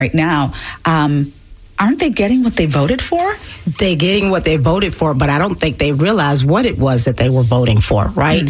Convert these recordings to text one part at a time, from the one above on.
right now, aren't they getting what they voted for? They're getting what they voted for, but I don't think they realize what it was that they were voting for, right?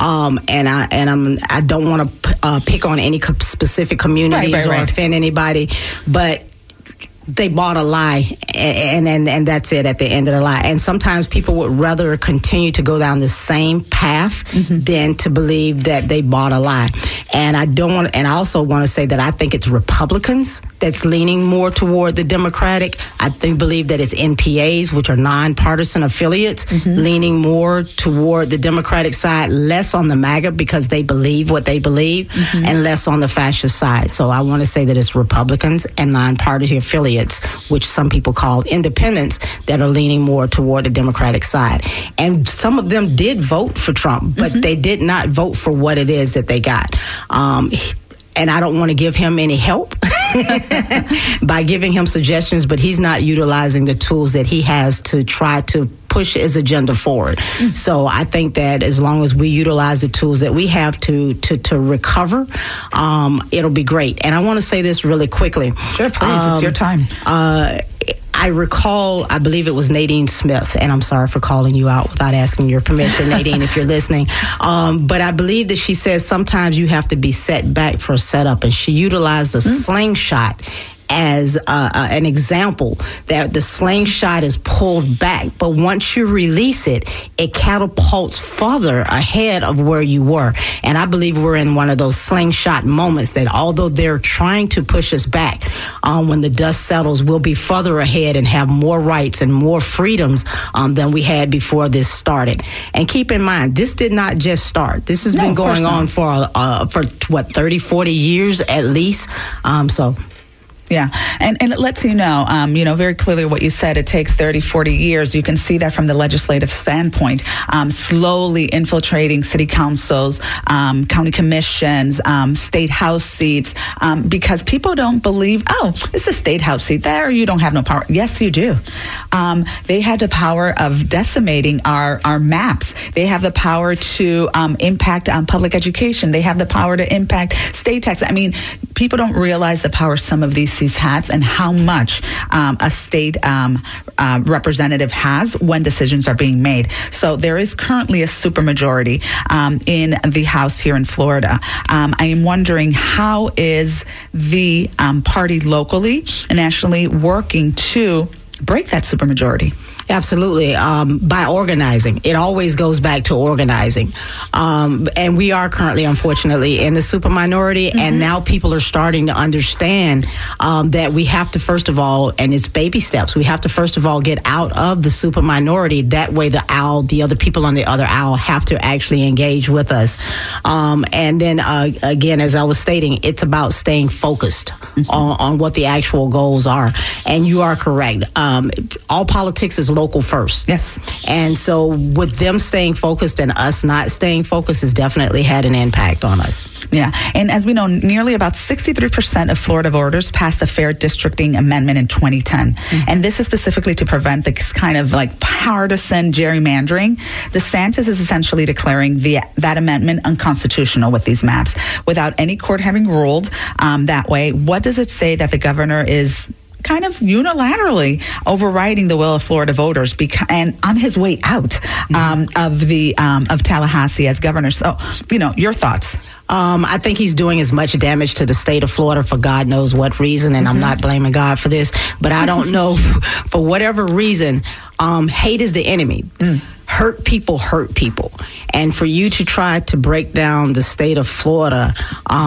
I don't want to pick on any specific communities or offend anybody, but they bought a lie, and that's it at the end of the lie. And sometimes people would rather continue to go down the same path than to believe that they bought a lie. And I also want to say that I think it's Republicans that's leaning more toward the Democratic. I believe that it's NPAs, which are nonpartisan affiliates, leaning more toward the Democratic side, less on the MAGA because they believe what they believe, and less on the fascist side. So I want to say that it's Republicans and nonpartisan affiliates, which some people call independents, that are leaning more toward the Democratic side. And some of them did vote for Trump, but they did not vote for what it is that they got. And I don't want to give him any help by giving him suggestions, but he's not utilizing the tools that he has to try to push his agenda forward. So I think that as long as we utilize the tools that we have to recover, it'll be great. And I want to say this really quickly. Sure, please. It's your time. I recall, I believe it was Nadine Smith, and I'm sorry for calling you out without asking your permission, Nadine, if you're listening. But I believe that she says sometimes you have to be set back for a setup, and she utilized a slingshot as an example, that the slingshot is pulled back, but once you release it, it catapults further ahead of where you were. And I believe we're in one of those slingshot moments that although they're trying to push us back, when the dust settles, we'll be further ahead and have more rights and more freedoms than we had before this started. And keep in mind, this did not just start. This has been going on for 30, 40 years at least. Yeah, and it lets you know, very clearly what you said. It takes 30, 40 years. You can see that from the legislative standpoint, slowly infiltrating city councils, county commissions, state house seats, because people don't believe, it's a state house seat there, you don't have no power. Yes, you do. They had the power of decimating our maps. They have the power to impact public education. They have the power to impact state tax. I mean, people don't realize the power some of these seats has and how much a state representative has when decisions are being made. So there is currently a supermajority in the House here in Florida. I am wondering, how is the party locally and nationally working to break that supermajority? Absolutely. By organizing. It always goes back to organizing. And we are currently, unfortunately, in the super minority. And now people are starting to understand that we have to, first of all, and it's baby steps, we have to, first of all, get out of the super minority. That way the other people on the other aisle have to actually engage with us. And then, again, as I was stating, it's about staying focused on what the actual goals are. And you are correct. All politics is local first. Yes. And so with them staying focused and us not staying focused has definitely had an impact on us. Yeah. And as we know, nearly about 63% of Florida voters passed the Fair Districting Amendment in 2010. And this is specifically to prevent this kind of like partisan gerrymandering. DeSantis is essentially declaring that amendment unconstitutional with these maps without any court having ruled that way. What does it say that the governor is kind of unilaterally overriding the will of Florida voters and on his way out of Tallahassee as governor? So, your thoughts. I think he's doing as much damage to the state of Florida for God knows what reason, and I'm not blaming God for this, but I don't know, for whatever reason, hate is the enemy. Hurt people. And for you to try to break down the state of Florida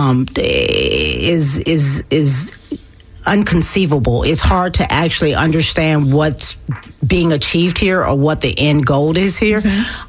is unconceivable. It's hard to actually understand what's being achieved here or what the end goal is here.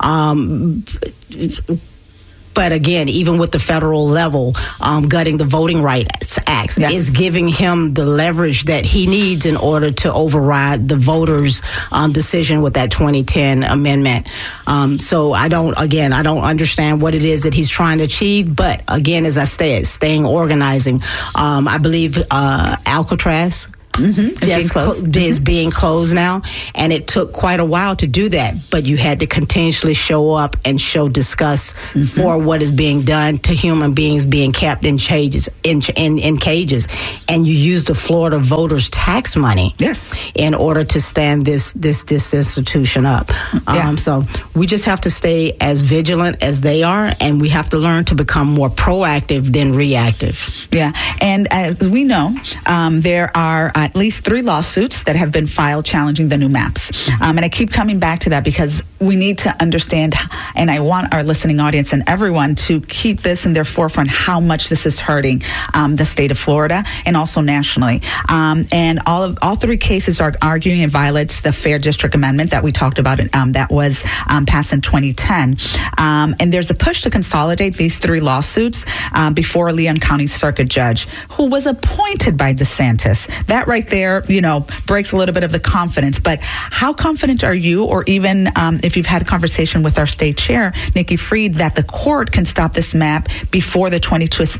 But again, even with the federal level, gutting the Voting Rights Act is giving him the leverage that he needs in order to override the voters' decision with that 2010 amendment. So I don't understand what it is that he's trying to achieve. But again, as I said, staying organizing. I believe Alcatraz is being closed now, and it took quite a while to do that. But you had to continuously show up and show disgust for what is being done to human beings being kept in cages, in cages, and you use the Florida voters' tax money, in order to stand this institution up. So we just have to stay as vigilant as they are, and we have to learn to become more proactive than reactive. Yeah, and as we know, there are at least 3 lawsuits that have been filed challenging the new maps. And I keep coming back to that because we need to understand, and I want our listening audience and everyone to keep this in their forefront, how much this is hurting the state of Florida and also nationally. And all 3 cases are arguing it violates the Fair District Amendment that we talked about, that was passed in 2010. And there's a push to consolidate these 3 lawsuits before a Leon County Circuit Judge who was appointed by DeSantis. That right there, breaks a little bit of the confidence. But how confident are you, or even if you've had a conversation with our state chair, Nikki Fried, that the court can stop this map before the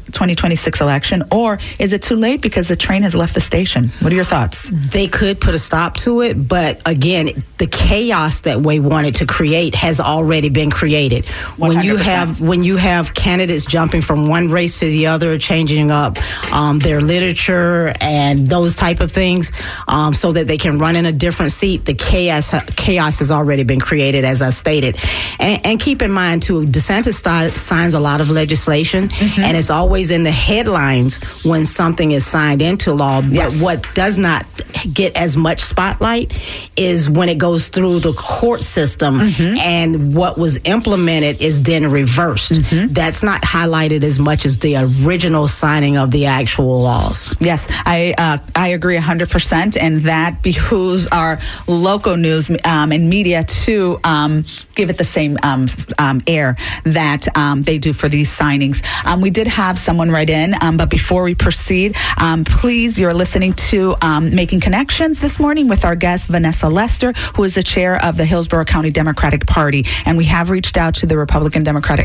2026 election? Or is it too late because the train has left the station? What are your thoughts? They could put a stop to it, but again, the chaos that we wanted to create has already been created. 100%. When you have candidates jumping from one race to the other, changing up their literature and those type of things, so that they can run in a different seat, the chaos has already been created, as I stated. And keep in mind too, DeSantis signs a lot of legislation, and it's always in the headlines when something is signed into law. But what does not get as much spotlight is when it goes through the court system, and what was implemented is then reversed. That's not highlighted as much as the original signing of the actual laws. Yes, I agree 100%, and that behooves our local news and media to give it the same air that they do for these signings. We did have someone write in, but before we proceed, please, you're listening to Making Connections this morning with our guest, Vanessa Lester, who is the chair of the Hillsborough County Democratic Party. And we have reached out to the Republican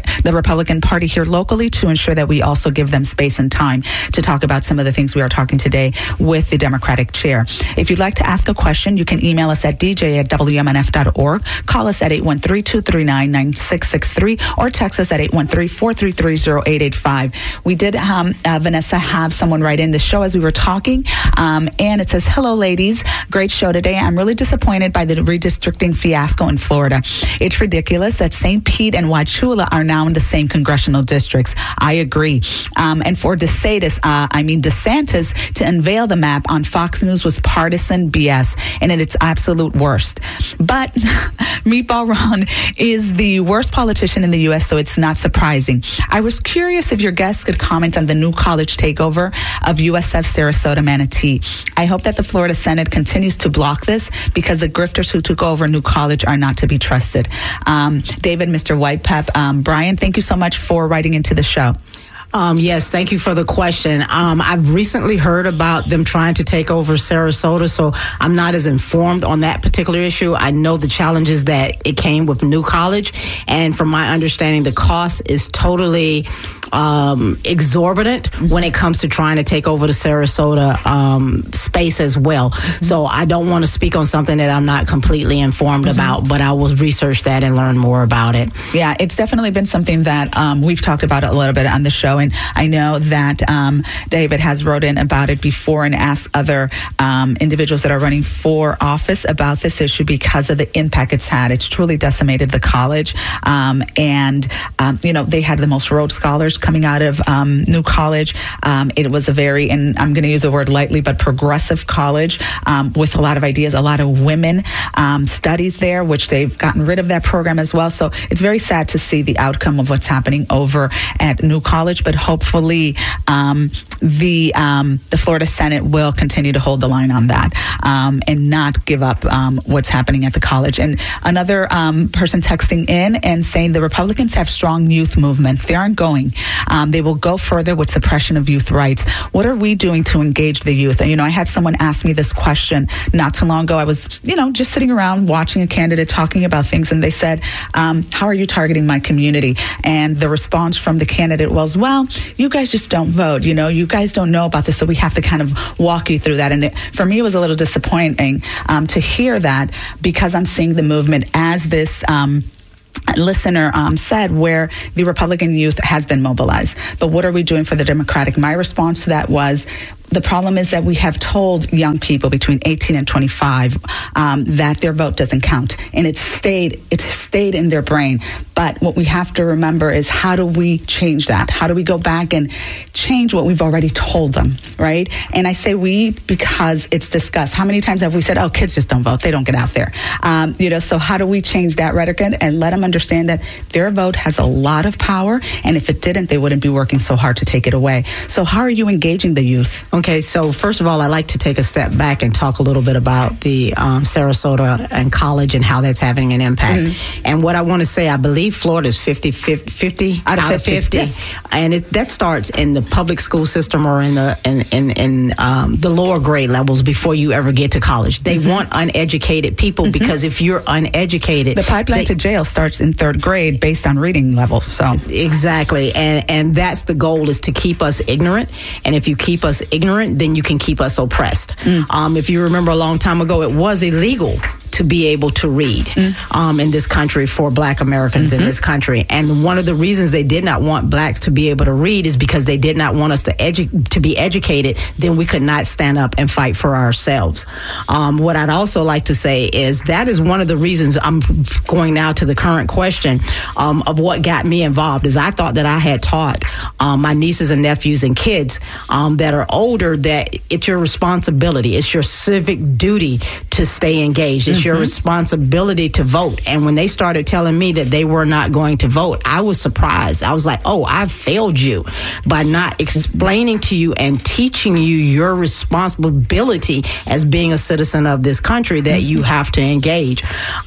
Party here locally to ensure that we also give them space and time to talk about some of the things we are talking today with the Democratic chair. If you'd like to ask a question, you can email us at dj@wmnf.org, call us at 813-239-9663, or text us at 813-433-0885. We did, Vanessa, have someone write in the show as we were talking, and it says, "Hello, ladies. Great show today. I'm really disappointed by the redistricting fiasco in Florida. It's ridiculous that St. Pete and Wauchula are now in the same congressional districts. I agree. And for DeSantis to unveil the map on Fox News was partisan BS, and at its absolute worst. But Meatball Ron is the worst politician in the U.S., so it's not surprising. I was curious if your guests could comment on the new college takeover of USF Sarasota Manatee. I hope that the Florida Senate continues to block this because the grifters who took over New College are not to be trusted." David, Mr. Whitepep, Brian, thank you so much for writing into the show. Yes, thank you for the question. I've recently heard about them trying to take over Sarasota, so I'm not as informed on that particular issue. I know the challenges that it came with New College, and from my understanding, the cost is totally exorbitant when it comes to trying to take over the Sarasota space as well. So I don't want to speak on something that I'm not completely informed about, but I will research that and learn more about it. Yeah, it's definitely been something that we've talked about a little bit on the show, and I know that David has wrote in about it before and asked other individuals that are running for office about this issue because of the impact it's had. It's truly decimated the college, and they had the most Rhodes Scholars coming out of New College. It was a very, and I'm going to use the word lightly, but progressive college with a lot of ideas, a lot of women studies there, which they've gotten rid of that program as well. So it's very sad to see the outcome of what's happening over at New College, but hopefully the Florida Senate will continue to hold the line on that and not give up what's happening at the college. And another person texting in and saying the Republicans have strong youth movement. They aren't going. They will go further with suppression of youth rights. What are we doing to engage the youth? And, I had someone ask me this question not too long ago. I was, just sitting around watching a candidate talking about things, and they said, how are you targeting my community? And the response from the candidate was, well, you guys just don't vote. You guys don't know about this, so we have to kind of walk you through that. And for me, it was a little disappointing to hear that, because I'm seeing the movement as this listener said, where the Republican youth has been mobilized. But what are we doing for the Democratic? My response to that was, the problem is that we have told young people between 18 and 25 that their vote doesn't count, and it's stayed in their brain. But what we have to remember is, how do we change that? How do we go back and change what we've already told them, right? And I say we because it's discussed. How many times have we said, oh, kids just don't vote, they don't get out there? So how do we change that rhetoric and let them understand that their vote has a lot of power, and if it didn't, they wouldn't be working so hard to take it away. So how are you engaging the youth? Okay, so first of all, I'd like to take a step back and talk a little bit about the Sarasota and college and how that's having an impact. Mm-hmm. And what I want to say, I believe Florida is 50 out of 50. Yes. And that starts in the public school system or in the lower grade levels before you ever get to college. They want uneducated people, because if you're uneducated... The pipeline to jail starts in third grade based on reading levels. So exactly. And that's the goal, is to keep us ignorant. And if you keep us ignorant, then you can keep us oppressed. If you remember a long time ago, it was illegal to be able to read in this country for Black Americans in this country. And one of the reasons they did not want blacks to be able to read is because they did not want us to be educated. Then we could not stand up and fight for ourselves. What I'd also like to say is that is one of the reasons I'm going now to the current question of what got me involved, is I thought that I had taught my nieces and nephews and kids that are older that it's your responsibility, it's your civic duty to stay engaged. It's your responsibility to vote. And when they started telling me that they were not going to vote, I was surprised. I was like, oh, I failed you by not explaining to you and teaching you your responsibility as being a citizen of this country, that you have to engage.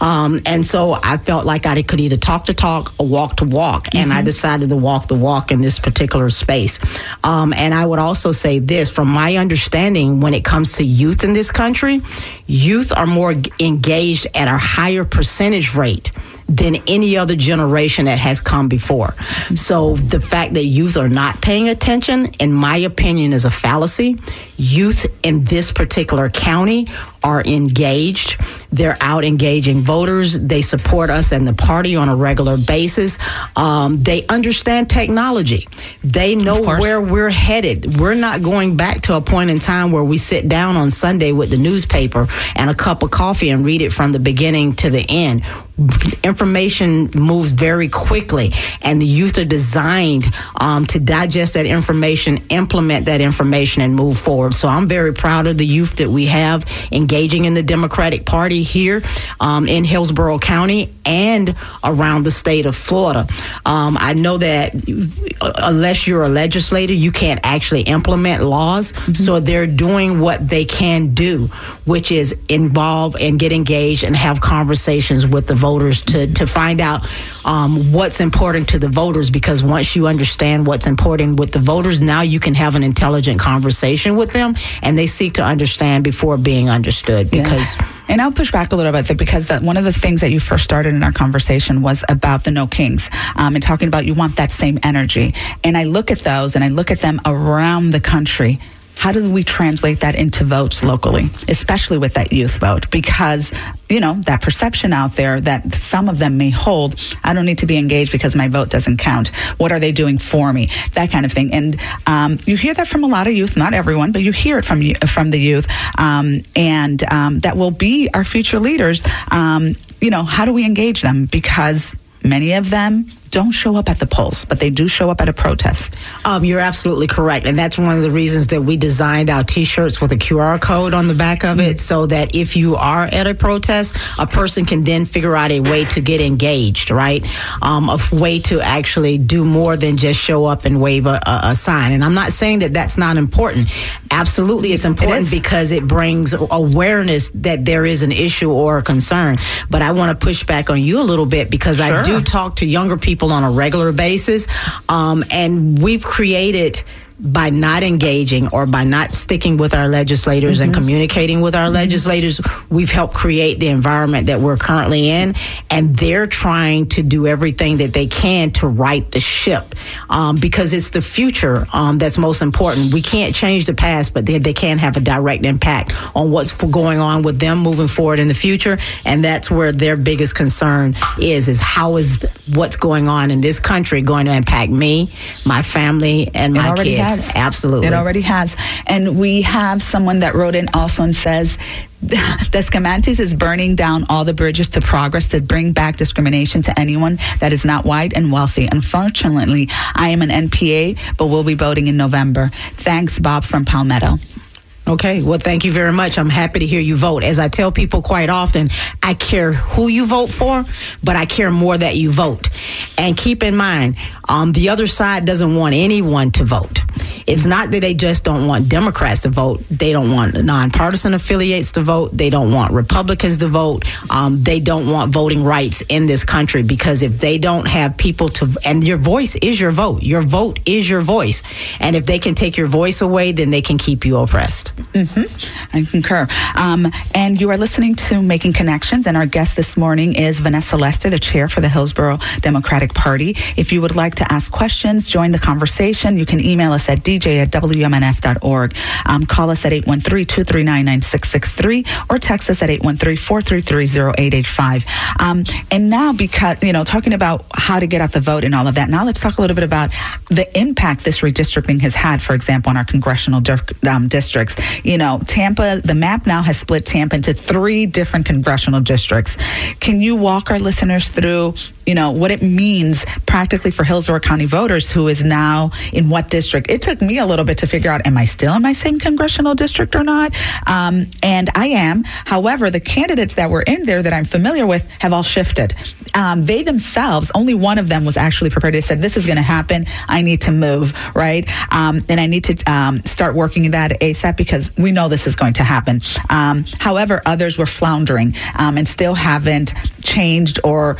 And so I felt like I could either talk the talk or walk the walk. And I decided to walk the walk in this particular space. And I would also say this, from my understanding, when it comes to youth in this country, youth are more engaged at a higher percentage rate than any other generation that has come before. So the fact that youth are not paying attention, in my opinion, is a fallacy. Youth in this particular county are engaged. They're out engaging voters. They support us and the party on a regular basis. They understand technology. They know where we're headed. We're not going back to a point in time where we sit down on Sunday with the newspaper and a cup of coffee and read it from the beginning to the end. Information moves very quickly, and the youth are designed to digest that information, implement that information, and move forward. So I'm very proud of the youth that we have engaging in the Democratic Party here in Hillsborough County and around the state of Florida. I know that unless you're a legislator, you can't actually implement laws. So they're doing what they can do, which is involve and get engaged and have conversations with the voters to find out what's important to the voters, because once you understand what's important with the voters, now you can have an intelligent conversation with them, and they seek to understand before being understood. Because And I'll push back a little bit, because one of the things that you first started in our conversation was about the No Kings, and talking about you want that same energy. And I look at those, and I look at them around the country. How do we translate that into votes locally, especially with that youth vote? Because, that perception out there that some of them may hold, I don't need to be engaged because my vote doesn't count. What are they doing for me? That kind of thing. And you hear that from a lot of youth, not everyone, but you hear it from the youth. And that will be our future leaders. How do we engage them? Because many of them don't show up at the polls, but they do show up at a protest. You're absolutely correct. And that's one of the reasons that we designed our T-shirts with a QR code on the back of it, so that if you are at a protest, a person can then figure out a way to get engaged, right? A way to actually do more than just show up and wave a sign. And I'm not saying that that's not important. Absolutely, it's important because it brings awareness that there is an issue or a concern. But I want to push back on you a little bit, because I do talk to younger people people on a regular basis. And we've created, by not engaging or by not sticking with our legislators and communicating with our legislators, we've helped create the environment that we're currently in, and they're trying to do everything that they can to right the ship, because it's the future that's most important. We can't change the past, but they can have a direct impact on what's going on with them moving forward in the future, and that's where their biggest concern is how is what's going on in this country going to impact me, my family, and my kids. Absolutely. It already has. And we have someone that wrote in also and says, Descamantes is burning down all the bridges to progress to bring back discrimination to anyone that is not white and wealthy. Unfortunately, I am an NPA, but we'll be voting in November. Thanks, Bob from Palmetto. Okay, well, thank you very much. I'm happy to hear you vote. As I tell people quite often, I care who you vote for, but I care more that you vote. And keep in mind, the other side doesn't want anyone to vote. It's not that they just don't want Democrats to vote. They don't want nonpartisan affiliates to vote. They don't want Republicans to vote. They don't want voting rights in this country, because if they don't have people to, and your voice is your vote. Your vote is your voice. And if they can take your voice away, then they can keep you oppressed. I concur. And you are listening to Making Connections, and our guest this morning is Vanessa Lester, the chair for the Hillsborough Democratic Party. If you would like to ask questions, join the conversation, you can email us at dj@wmnf.org. Call us at 813-239-9663 or text us at 813-433-0885. And now, because, talking about how to get out the vote and all of that, now let's talk a little bit about the impact this redistricting has had, for example, on our congressional districts. Tampa, the map now has split Tampa into 3 different congressional districts. Can you walk our listeners through, what it means practically for Hillsborough County voters who is now in what district? It took me a little bit to figure out, am I still in my same congressional district or not? And I am. However, the candidates that were in there that I'm familiar with have all shifted. They themselves, only one of them was actually prepared. They said, this is going to happen. I need to move, right? And I need to start working that ASAP because we know this is going to happen. However, others were floundering and still haven't changed or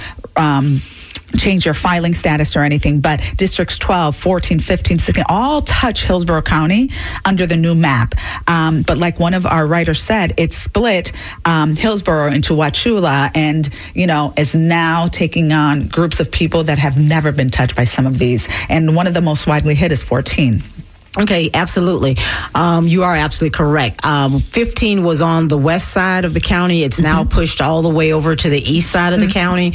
change your filing status or anything, but districts 12, 14, 15, 16 all touch Hillsborough County under the new map. But like one of our writers said, it split Hillsborough into Wauchula and, is now taking on groups of people that have never been touched by some of these. And one of the most widely hit is 14. Okay, absolutely. You are absolutely correct. 15 was on the west side of the county. It's now pushed all the way over to the east side of the county.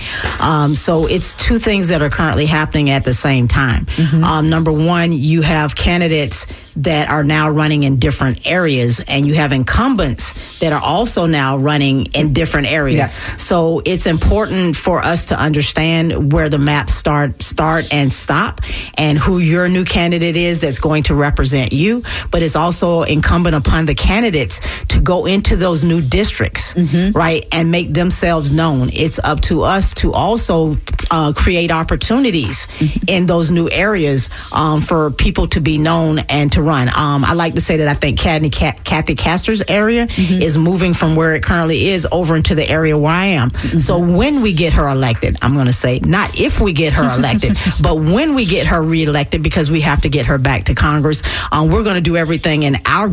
So it's 2 things that are currently happening at the same time. Number one, you have candidates that are now running in different areas, and you have incumbents that are also now running in different areas. Yes. So it's important for us to understand where the maps start and stop, and who your new candidate is that's going to represent you. But it's also incumbent upon the candidates to go into those new districts, right, and make themselves known. It's up to us to also create opportunities in those new areas for people to be known and to run. I like to say that I think Kathy Castor's area is moving from where it currently is over into the area where I am. So when we get her elected, I'm going to say not if we get her elected, but when we get her reelected, because we have to get her back to Congress, we're going to do everything in our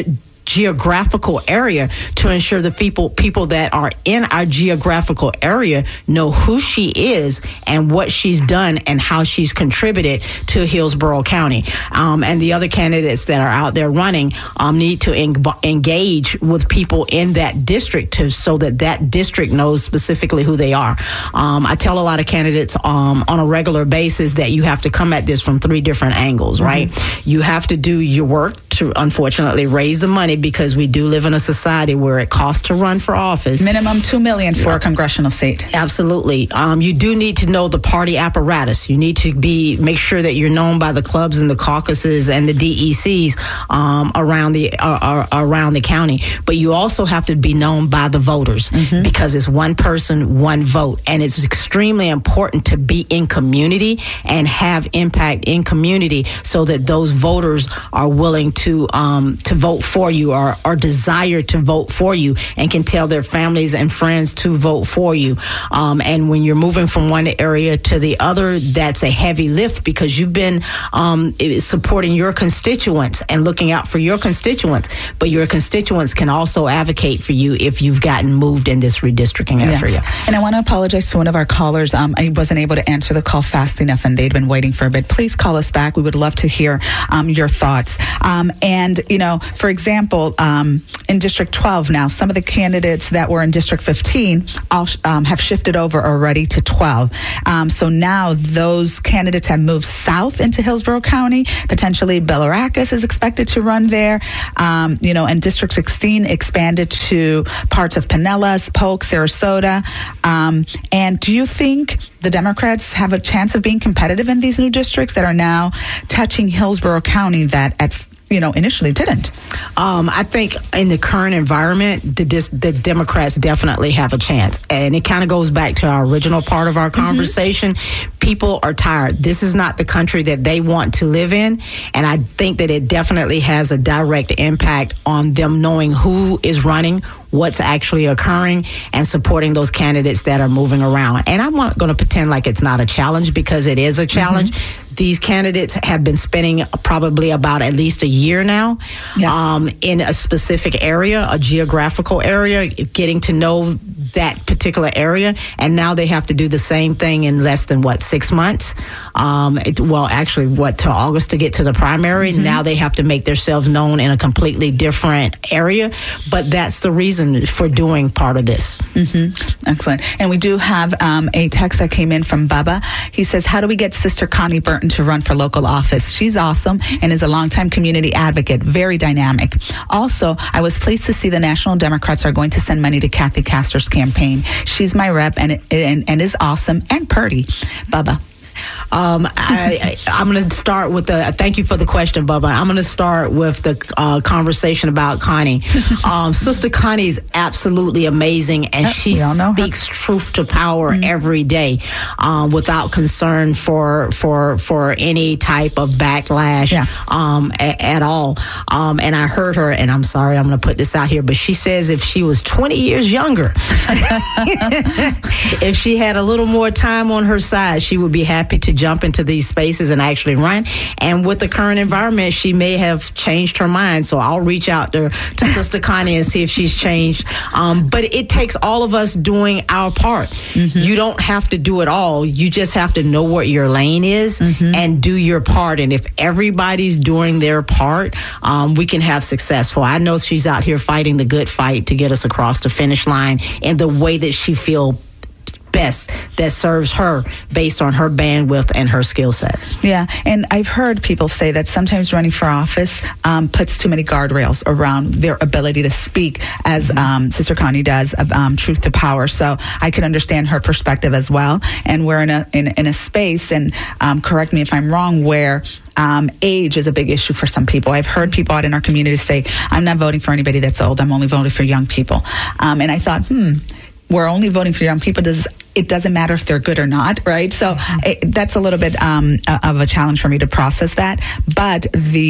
geographical area to ensure the people that are in our geographical area know who she is and what she's done and how she's contributed to Hillsborough County. And the other candidates that are out there running need to engage with people in that district so that district knows specifically who they are. I tell a lot of candidates on a regular basis that you have to come at this from 3 different angles, right? You have to do your work to, unfortunately, raise the money, because we do live in a society where it costs to run for office. Minimum $2 million for a congressional seat. Absolutely. You do need to know the party apparatus. You need to make sure that you're known by the clubs and the caucuses and the DECs around the county. But you also have to be known by the voters, because it's one person, one vote, and it's extremely important to be in community and have impact in community so that those voters are willing to vote for you or desire to vote for you, and can tell their families and friends to vote for you. And when you're moving from one area to the other, that's a heavy lift, because you've been supporting your constituents and looking out for your constituents, but your constituents can also advocate for you if you've gotten moved in this redistricting area. Yes. And I want to apologize to one of our callers. I wasn't able to answer the call fast enough, and they'd been waiting for a bit. Please call us back. We would love to hear your thoughts. And, for example, in District 12 now, some of the candidates that were in District 15 all have shifted over already to 12. So now those candidates have moved south into Hillsborough County. Potentially Bellerakis is expected to run there. And District 16 expanded to parts of Pinellas, Polk, Sarasota. And do you think the Democrats have a chance of being competitive in these new districts that are now touching Hillsborough County that initially didn't? I think in the current environment, the Democrats definitely have a chance. And it kind of goes back to our original part of our conversation. People are tired. This is not the country that they want to live in. And I think that it definitely has a direct impact on them knowing who is running, what's actually occurring, and supporting those candidates that are moving around. And I'm not going to pretend like it's not a challenge, because it is a challenge. These candidates have been spending probably about at least a year now in a specific area, a geographical area, getting to know that particular area. And now they have to do the same thing in less than 6 months? Till August to get to the primary. Now they have to make themselves known in a completely different area. But that's the reason for doing part of this. Excellent. And we do have a text that came in from Bubba. He says, how do we get Sister Connie Burton to run for local office? She's awesome and is a longtime community advocate, very dynamic. Also, I was pleased to see the National Democrats are going to send money to Kathy Castor's campaign. She's my rep and is awesome and purty. Bubba. I'm going to start with thank you for the question, Bubba. I'm going to start with the conversation about Connie. Sister Connie is absolutely amazing, and she speaks truth to power every day, without concern for any type of backlash at all. And I heard her, and I'm sorry, I'm going to put this out here, but she says if she was 20 years younger, if she had a little more time on her side, she would be happy to jump into these spaces and actually run. And with the current environment, she may have changed her mind. So I'll reach out to Sister Connie and see if she's changed. But it takes all of us doing our part. You don't have to do it all. You just have to know what your lane is and do your part. And if everybody's doing their part, we can have success. I know she's out here fighting the good fight to get us across the finish line in the way that she feels best, that serves her based on her bandwidth and her skill set. Yeah, and I've heard people say that sometimes running for office puts too many guardrails around their ability to speak, as Sister Connie does, truth to power. So I can understand her perspective as well. And we're in a space, and correct me if I'm wrong, where age is a big issue for some people. I've heard people out in our community say, I'm not voting for anybody that's old. I'm only voting for young people. And I thought, we're only voting for young people. It doesn't matter if they're good or not, right? So that's a little bit of a challenge for me to process that. But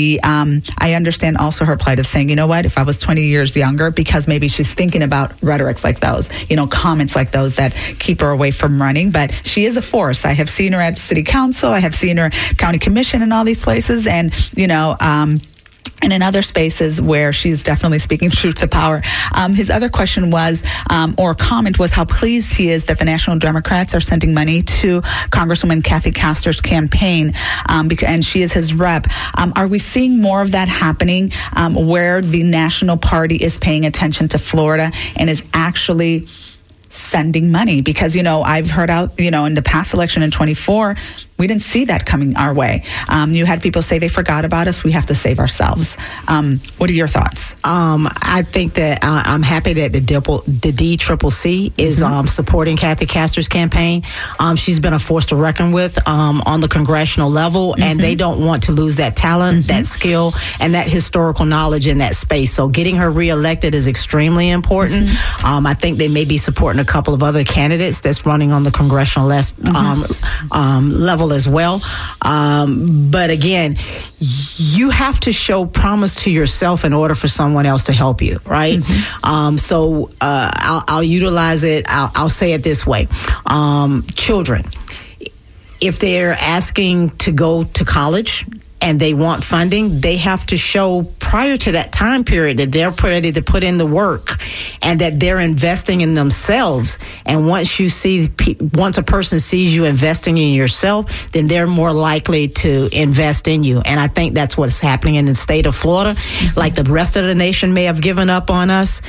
I understand also her plight of saying, you know what, if I was 20 years younger, because maybe she's thinking about rhetorics like those, comments like those that keep her away from running. But she is a force. I have seen her at City Council. I have seen her County Commission and all these places. And, and in other spaces where she's definitely speaking truth to power. His other question was, or comment was, how pleased he is that the National Democrats are sending money to Congresswoman Kathy Castor's campaign, and she is his rep. Are we seeing more of that happening, where the National Party is paying attention to Florida and is actually sending money? Because, I've heard out, in the past election in 24, we didn't see that coming our way. You had people say they forgot about us. We have to save ourselves. What are your thoughts? I think that I'm happy that the DCCC is supporting Kathy Castor's campaign. She's been a force to reckon with on the congressional level, and they don't want to lose that talent, that skill, and that historical knowledge in that space. So getting her reelected is extremely important. I think they may be supporting a couple of other candidates that's running on the congressional level people as well. But again, you have to show promise to yourself in order for someone else to help you, right? So I'll utilize it. I'll say it this way. Children, if they're asking to go to college and they want funding, they have to show prior to that time period that they're ready to put in the work and that they're investing in themselves. And once a person sees you investing in yourself, then they're more likely to invest in you. And I think that's what's happening in the state of Florida. Like the rest of the nation may have given up on us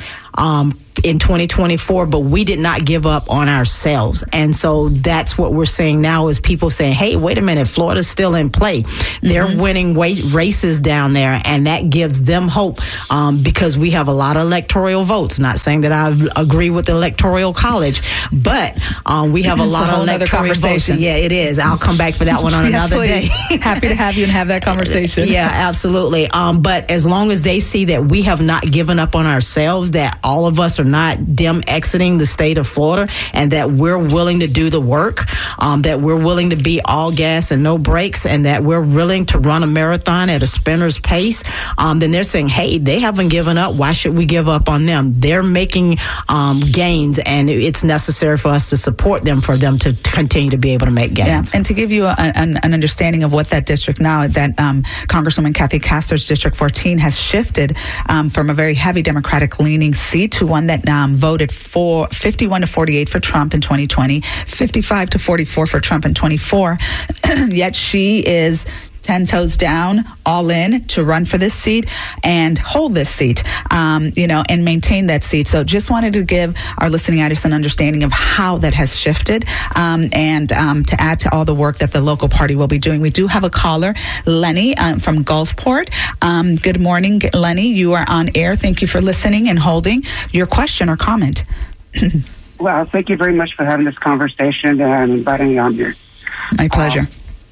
in 2024, but we did not give up on ourselves. And so that's what we're seeing now is people saying, hey, wait a minute, Florida's still in play. They're winning races down there, and that gives them hope because we have a lot of electoral votes. Not saying that I agree with the Electoral College, but we have a lot of electoral votes. Yeah, it is. I'll come back for that one on another day. Happy to have you and have that conversation. Yeah, absolutely. But as long as they see that we have not given up on ourselves, that all of us are not exiting the state of Florida, and that we're willing to do the work, that we're willing to be all gas and no brakes, and that we're willing to run a marathon at a sprinter's pace, then they're saying, hey, they haven't given up. Why should we give up on them? They're making gains, and it's necessary for us to support them for them to continue to be able to make gains. Yeah. And to give you an understanding of what that district now, that Congresswoman Kathy Castor's District 14 has shifted from a very heavy Democratic-leaning seat to one that voted for 51 to 48 for Trump in 2020, 55 to 44 for Trump in 24. Yet she is 10 toes down, all in to run for this seat and hold this seat, and maintain that seat. So just wanted to give our listening audience an understanding of how that has shifted, and to add to all the work that the local party will be doing. We do have a caller, Lenny from Gulfport. Good morning, Lenny. You are on air. Thank you for listening and holding your question or comment. Well, thank you very much for having this conversation and inviting me on here. My pleasure.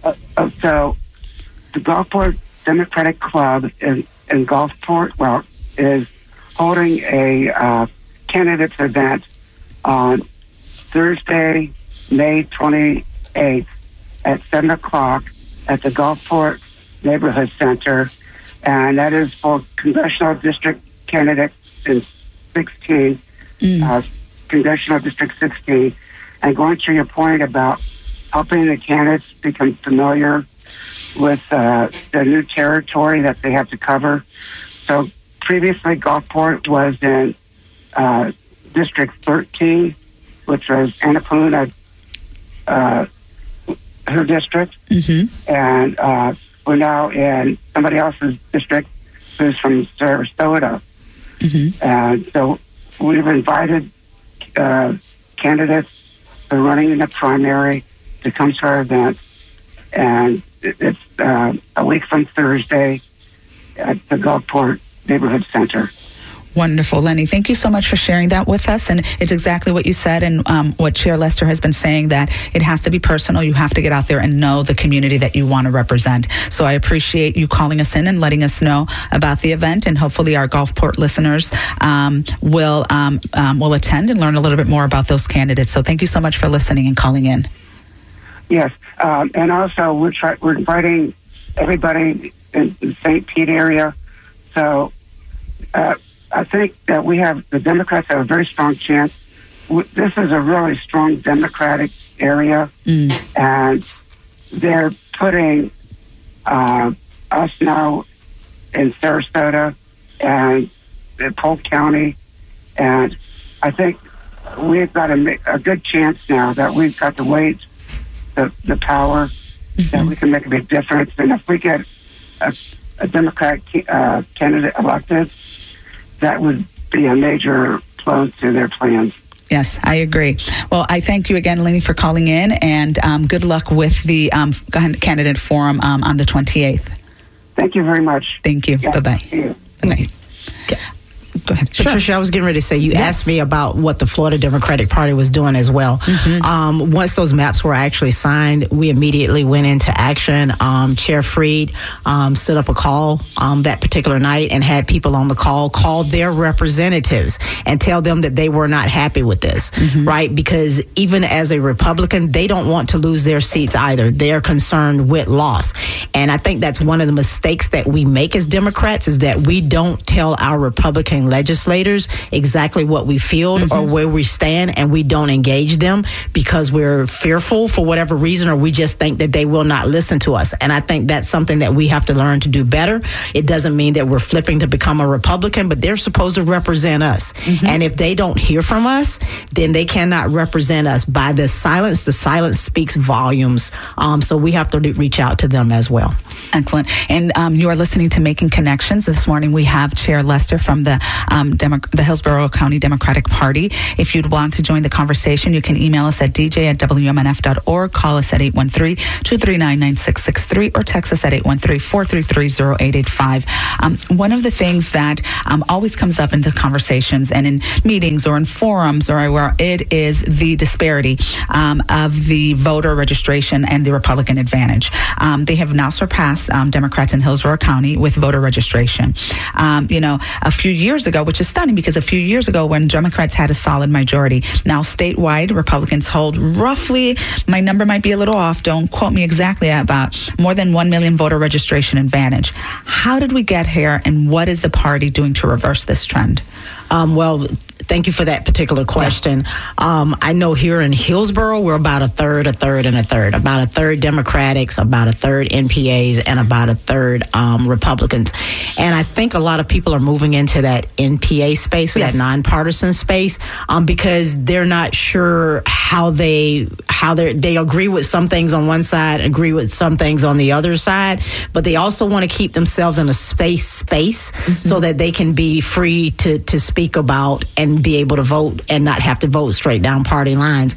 So the Gulfport Democratic Club in Gulfport, is holding a candidates event on Thursday, May 28th at 7 o'clock at the Gulfport Neighborhood Center. And that is for congressional district candidates in 16, congressional district 16. And going to your point about helping the candidates become familiar with the new territory that they have to cover. So previously Gulfport was in District 13, which was Annapolona, her district. And we're now in somebody else's district who's from Sarasota. And so we've invited candidates who are running in the primary to come to our event. And it's a week from Thursday at the Gulfport Neighborhood Center. Wonderful, Lenny. Thank you so much for sharing that with us. And it's exactly what you said and what Chair Lester has been saying, that it has to be personal. You have to get out there and know the community that you want to represent. So I appreciate you calling us in and letting us know about the event. And hopefully our Gulfport listeners will attend and learn a little bit more about those candidates. So thank you so much for listening and calling in. Yes. And also we're inviting everybody in the St. Pete area. So I think that the Democrats have a very strong chance. This is a really strong Democratic area, and they're putting us now in Sarasota and Polk County, and I think we've got a good chance now that we've got the weight, the power, that we can make a big difference. And if we get a Democratic candidate elected, that would be a major blow to their plans. Yes, I agree. Well, I thank you again, Lenny, for calling in, and good luck with the candidate forum on the 28th. Thank you very much. Thank you. Yeah, bye-bye. see you. Bye-bye. go ahead. Patricia, sure. I was getting ready to say, you asked me about what the Florida Democratic Party was doing as well. Once those maps were actually signed, we immediately went into action. Chair Freed stood up a call that particular night and had people on the call their representatives and tell them that they were not happy with this, right? Because even as a Republican, they don't want to lose their seats either. They're concerned with loss. And I think that's one of the mistakes that we make as Democrats, is that we don't tell our Republican legislators exactly what we feel or where we stand, and we don't engage them because we're fearful for whatever reason, or we just think that they will not listen to us. And I think that's something that we have to learn to do better. It doesn't mean that we're flipping to become a Republican, but they're supposed to represent us. And if they don't hear from us, then they cannot represent us. By the silence speaks volumes. So we have to reach out to them as well. Excellent. And you are listening to Making Connections. This morning we have Chair Lester from the Hillsborough County Democratic Party. If you'd want to join the conversation, you can email us at dj@wmnf.org, call us at 813-239-9663, or text us at 813-433-0885. One of the things that always comes up in the conversations and in meetings or in forums or where it is the disparity of the voter registration and the Republican advantage. They have now surpassed Democrats in Hillsborough County with voter registration. A few years ago, which is stunning because a few years ago when Democrats had a solid majority, now statewide Republicans hold roughly, my number might be a little off, don't quote me exactly, about more than 1 million voter registration advantage. How did we get here, and what is the party doing to reverse this trend? Well, thank you for that particular question. I know here in Hillsborough, we're about a third, and a third. About a third Democrats, about a third NPAs, and about a third Republicans. And I think a lot of people are moving into that NPA space, that nonpartisan space, because they're not sure how they agree with some things on one side, agree with some things on the other side, but they also want to keep themselves in a space so that they can be free to speak about and be able to vote and not have to vote straight down party lines.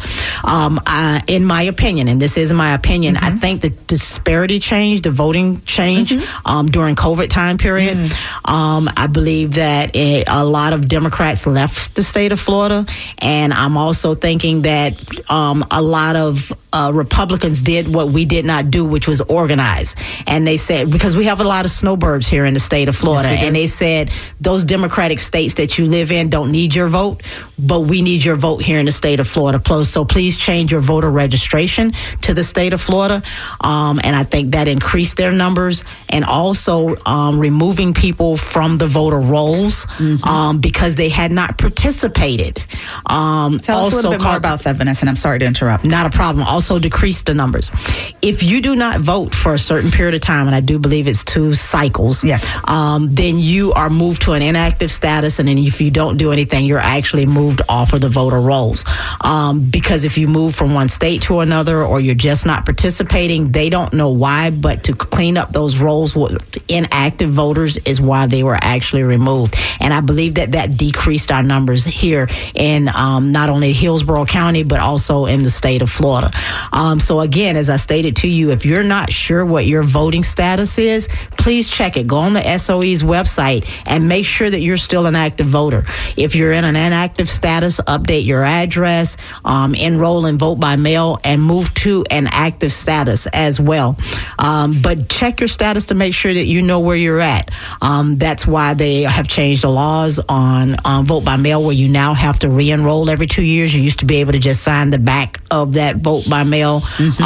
In my opinion, and this is my opinion, I think the disparity change, the voting change during COVID time period, I believe that a lot of Democrats left the state of Florida, and I'm also thinking that a lot of Republicans did what we did not do, which was organize. And they said, because we have a lot of snowbirds here in the state of Florida, and they said those Democratic states that you live in don't need your vote, but we need your vote here in the state of Florida. So please change your voter registration to the state of Florida. And I think that increased their numbers, and also removing people from the voter rolls because they had not participated. Tell us a little bit more about that, Vanessa, and I'm sorry to interrupt. Not a problem. Also decrease the numbers. If you do not vote for a certain period of time, and I do believe it's 2 cycles, then you are moved to an inactive status, and then if you don't do anything, you're actually moved off of the voter rolls. Because if you move from one state to another, or you're just not participating, they don't know why, but to clean up those rolls with inactive voters is why they were actually removed. And I believe that decreased our numbers here in not only Hillsborough County, but also in the state of Florida. So again, as I stated to you, if you're not sure what your voting status is, please check it. Go on the SOE's website and make sure that you're still an active voter. If you're in an inactive status, update your address, enroll and vote by mail, and move to an active status as well. But check your status to make sure that you know where you're at. That's why they have changed the laws on vote by mail, where you now have to re-enroll every 2 years. You used to be able to just sign the back of that vote by mail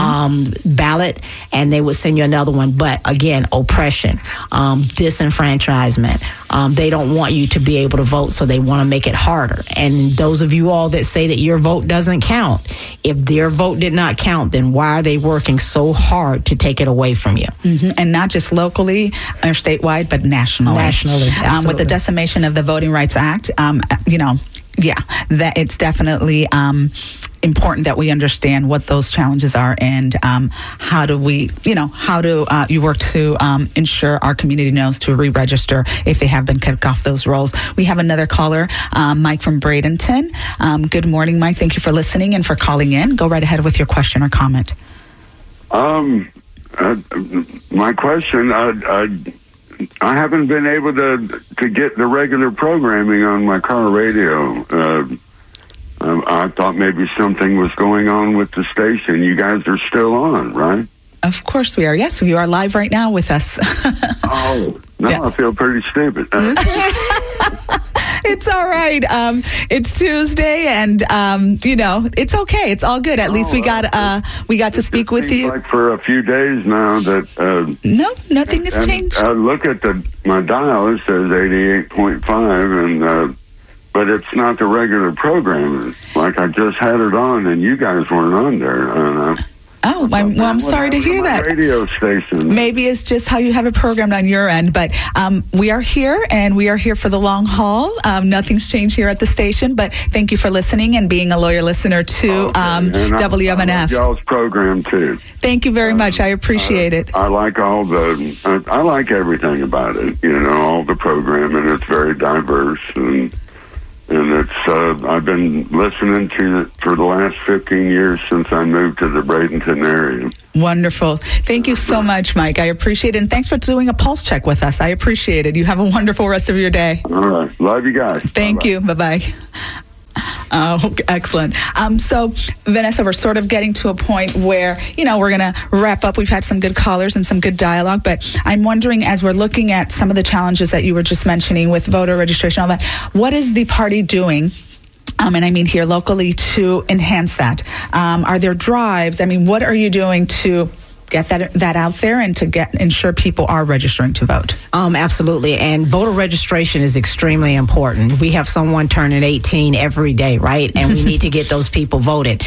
ballot, and they would send you another one. But again, oppression, disenfranchisement. They don't want you to be able to vote, so they want to make it harder. And those of you all that say that your vote doesn't count, if their vote did not count, then why are they working so hard to take it away from you? And not just locally or statewide, but nationally. With the decimation of the Voting Rights Act, that it's definitely important that we understand what those challenges are, and how do you work to ensure our community knows to re-register if they have been kicked off those rolls. We have another caller, Mike from Bradenton. Good morning, Mike. Thank you for listening and for calling in. Go right ahead with your question or comment. My question, I haven't been able to get the regular programming on my car radio. I thought maybe something was going on with the station. You guys are still on, right? Of course we are. Yes, you are live right now with us. Oh, no, yeah. I feel pretty stupid. It's all right. It's Tuesday, and it's okay. It's all good. At least we got to speak with you. Like for a few days now that no, nothing has changed. I look at my dial. It says 88.5, and but it's not the regular program. Like I just had it on, and you guys weren't on there. I'm sorry to hear that. Radio station. Maybe it's just how you have it programmed on your end, but we are here, and we are here for the long haul. Nothing's changed here at the station, but thank you for listening and being a loyal listener to WMNF. I like y'all's program too. Thank you very much. I appreciate it. I like I like everything about it. All the programming. It's very diverse and it's I've been listening to it for the last 15 years since I moved to the Bradenton area. Wonderful. Thank you so much, Mike. I appreciate it. And thanks for doing a pulse check with us. I appreciate it. You have a wonderful rest of your day. All right. Love you guys. Thank you. Bye-bye. Oh, excellent. So, Vanessa, we're sort of getting to a point where, we're going to wrap up. We've had some good callers and some good dialogue, but I'm wondering, as we're looking at some of the challenges that you were just mentioning with voter registration, all that, what is the party doing? And I mean here locally to enhance that? Are there drives? I mean, what are you doing to get that out there and to ensure people are registering to vote? Absolutely. And voter registration is extremely important. We have someone turning 18 every day, right? And we need to get those people voted.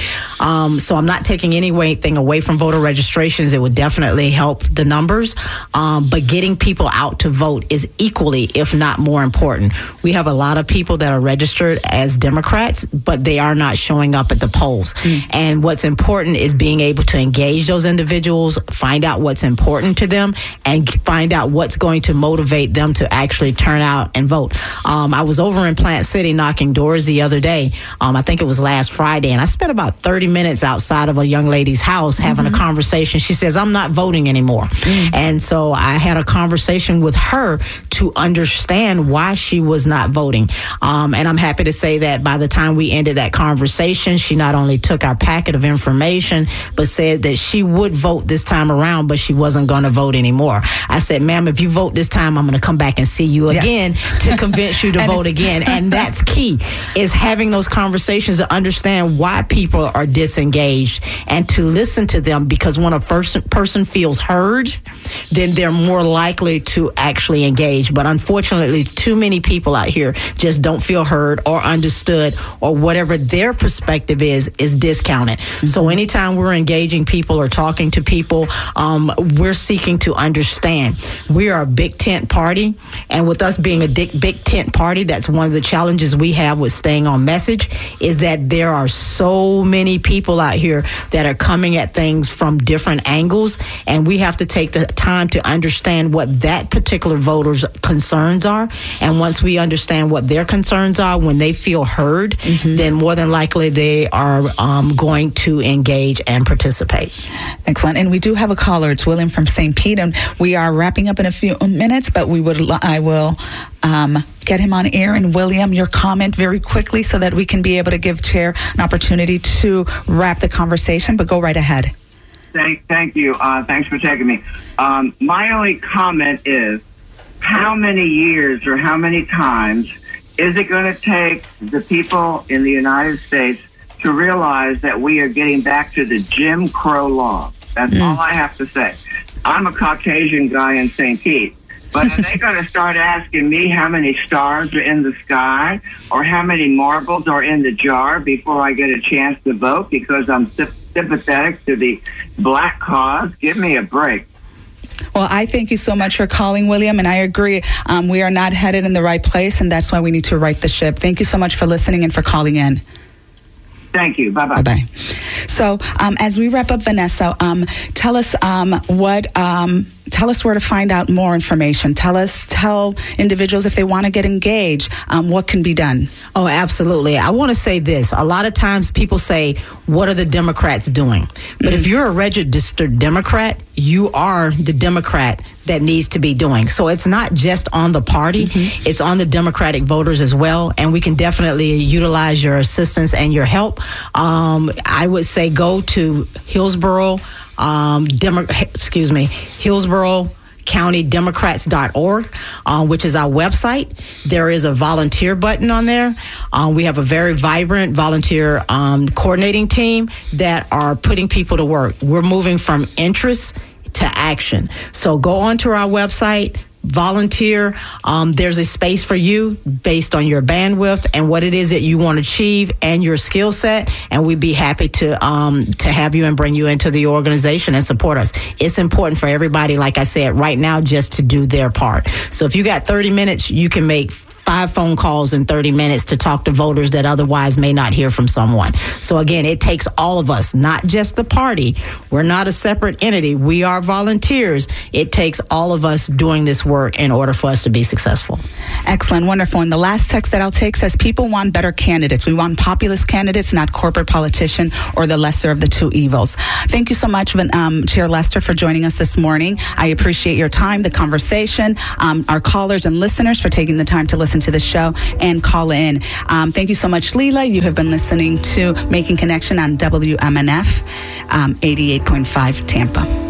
So I'm not taking anything away from voter registrations. It would definitely help the numbers. But getting people out to vote is equally, if not more important. We have a lot of people that are registered as Democrats, but they are not showing up at the polls. And what's important is being able to engage those individuals, find out what's important to them, and find out what's going to motivate them to actually turn out and vote. I was over in Plant City knocking doors the other day. I think it was last Friday, and I spent about 30 minutes outside of a young lady's house having a conversation. She says, I'm not voting anymore. And so I had a conversation with her to understand why she was not voting. And I'm happy to say that by the time we ended that conversation, she not only took our packet of information, but said that she would vote this time around, but she wasn't going to vote anymore. I said, ma'am, if you vote this time, I'm going to come back and see you again to convince you to vote again. And that's key, is having those conversations to understand why people are disengaged and to listen to them, because when a person feels heard, then they're more likely to actually engage. But unfortunately, too many people out here just don't feel heard or understood, or whatever their perspective is discounted. So anytime we're engaging people or talking to people, we're seeking to understand. We are a big tent party, and with us being a big tent party, that's one of the challenges we have with staying on message, is that there are so many people out here that are coming at things from different angles, and we have to take the time to understand what that particular voter's concerns are. And once we understand what their concerns are, when they feel heard, then more than likely they are going to engage and participate. Excellent. And we do have a caller. It's William from St. Pete, and we are wrapping up in a few minutes, but I will get him on air. And William, your comment very quickly so that we can be able to give Chair an opportunity to wrap the conversation, but go right ahead. Thank you. Thanks for taking me. My only comment is, how many years or how many times is it going to take the people in the United States to realize that we are getting back to the Jim Crow law? That's all I have to say. I'm a Caucasian guy in St. Pete, but are they going to start asking me how many stars are in the sky or how many marbles are in the jar before I get a chance to vote because I'm sympathetic to the black cause? Give me a break. Well, I thank you so much for calling, William, and I agree. We are not headed in the right place, and that's why we need to right the ship. Thank you so much for listening and for calling in. Thank you. Bye-bye. Bye-bye. So as we wrap up, Vanessa, tell us what tell us where to find out more information. Tell individuals if they want to get engaged, what can be done. Oh, absolutely. I want to say this. A lot of times people say, what are the Democrats doing? But if you're a registered Democrat, you are the Democrat that needs to be doing. So it's not just on the party, it's on the Democratic voters as well. And we can definitely utilize your assistance and your help. I would say go to Hillsborough, Hillsborough CountyDemocrats.org, which is our website. There is a volunteer button on there. We have a very vibrant volunteer coordinating team that are putting people to work. We're moving from interest to action. So go onto our website, volunteer. There's a space for you based on your bandwidth and what it is that you want to achieve and your skill set. And we'd be happy to have you and bring you into the organization and support us. It's important for everybody, like I said, right now, just to do their part. So if you got 30 minutes, you can make 5 phone calls in 30 minutes to talk to voters that otherwise may not hear from someone. So again, it takes all of us, not just the party. We're not a separate entity. We are volunteers. It takes all of us doing this work in order for us to be successful. Excellent. Wonderful. And the last text that I'll take says, people want better candidates. We want populist candidates, not corporate politician or the lesser of the two evils. Thank you so much, Chair Lester, for joining us this morning. I appreciate your time, the conversation, our callers and listeners for taking the time to listen to the show and call in. Thank you so much, Leela. You have been listening to Making Connection on WMNF 88.5 Tampa.